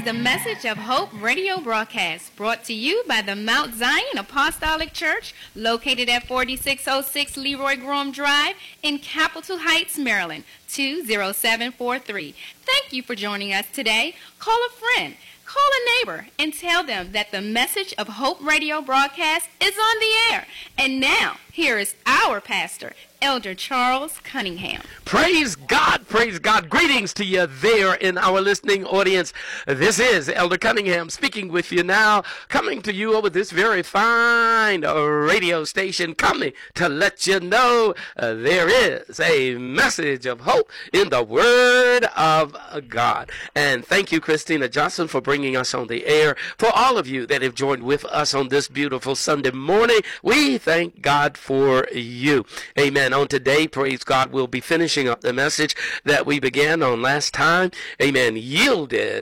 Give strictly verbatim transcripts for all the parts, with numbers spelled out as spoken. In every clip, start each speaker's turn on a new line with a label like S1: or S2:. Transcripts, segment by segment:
S1: the Message of Hope radio broadcast, brought to you by the Mount Zion Apostolic Church, located at forty-six oh six Leroy Graham Drive in Capitol Heights, Maryland, two oh seven four three. Thank you for joining us today. Call a friend, call a neighbor, and tell them that the Message of Hope radio broadcast is on the air. And now, here is our pastor, Elder Charles Cunningham.
S2: Praise God, praise God. Greetings to you there in our listening audience. This is Elder Cunningham speaking with you now, coming to you over this very fine radio station, coming to let you know uh, there is a message of hope in the Word of God. And thank you, Christina Johnson, for bringing us on the air. For all of you that have joined with us on this beautiful Sunday morning, we thank God for you. Amen. On today, praise God, we'll be finishing up the message that we began on last time. Amen. Yielded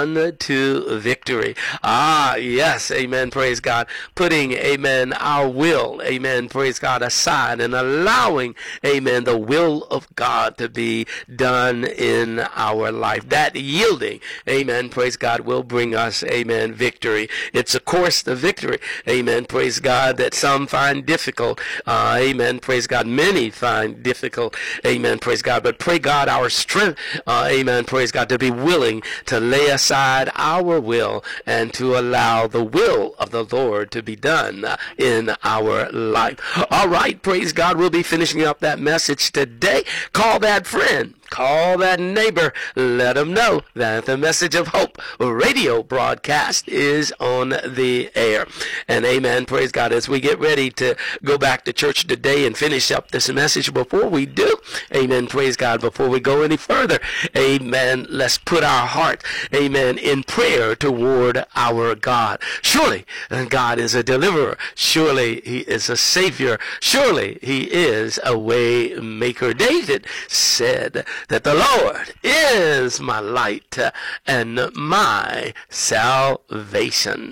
S2: unto victory. Ah, yes. Amen. Praise God. Putting, amen, our will, amen, praise God, aside and allowing, amen, the will of God to be done in our life. That yielding, amen, praise God, will bring us, amen, victory. It's, of course, the victory, amen, praise God, that some find difficult. Uh, amen. Praise God. Many find difficult. Amen. Praise God. But pray God our strength. Uh, amen. Praise God. To be willing to lay aside our will and to allow the will of the Lord to be done uh, in our life. All right. Praise God. We'll be finishing up that message today. Call that friend. Call that neighbor. Let them know that the Message of Hope radio broadcast is on the air. And amen, praise God, as we get ready to go back to church today and finish up this message, before we do, amen, praise God, before we go any further, amen, let's put our heart, amen, in prayer toward our God. Surely God is a deliverer. Surely he is a savior. Surely he is a way maker. David said that the Lord is my light and my salvation.